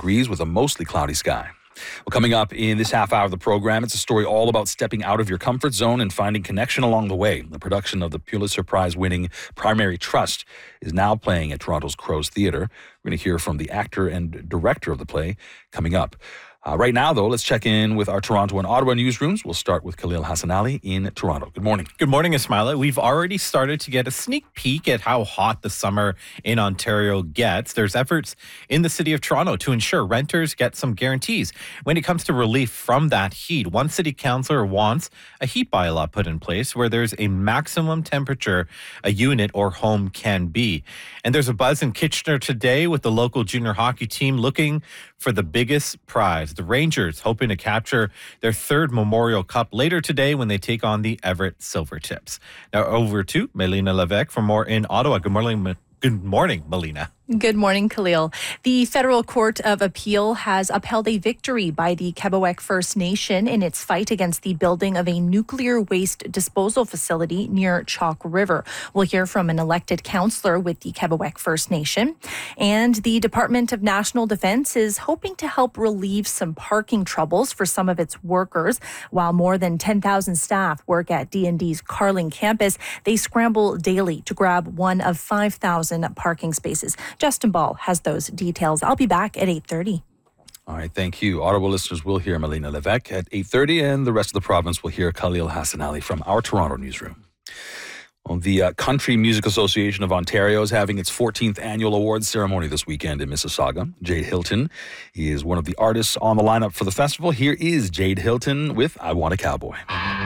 degrees with a mostly cloudy sky. Well, coming up in this half hour of the program, it's a story all about stepping out of your comfort zone and finding connection along the way. The production of the Pulitzer Prize-winning Primary Trust is now playing at Toronto's Crows Theatre. We're going to hear from the actor and director of the play coming up. Right now, though, let's check in with our Toronto and Ottawa newsrooms. We'll start with Khalil Hassanali in Toronto. Good morning. Good morning, Ismaila. We've already started to get a sneak peek at how hot the summer in Ontario gets. There's efforts in the city of Toronto to ensure renters get some guarantees when it comes to relief from that heat. One city councillor wants a heat bylaw put in place where there's a maximum temperature a unit or home can be. And there's a buzz in Kitchener today with the local junior hockey team looking for the biggest prize. The Rangers hoping to capture their third Memorial Cup later today when they take on the Everett Silvertips. Now over to Melina Levesque for more in Ottawa. Good morning, Melina. Good morning, Khalil. The Federal Court of Appeal has upheld a victory by the Quebecois First Nation in its fight against the building of a nuclear waste disposal facility near Chalk River. We'll hear from an elected councillor with the Quebecois First Nation. And the Department of National Defence is hoping to help relieve some parking troubles for some of its workers. While more than 10,000 staff work at D&D's Carling campus, they scramble daily to grab one of 5,000 parking spaces. Justin Ball has those details. I'll be back at 8:30. All right, thank you. Ottawa listeners will hear Melina Levesque at 8:30, and the rest of the province will hear Khalil Hassanali from our Toronto newsroom. Well, the Country Music Association of Ontario is having its 14th annual awards ceremony this weekend in Mississauga. Jade Hilton is one of the artists on the lineup for the festival. Here is Jade Hilton with I Want a Cowboy.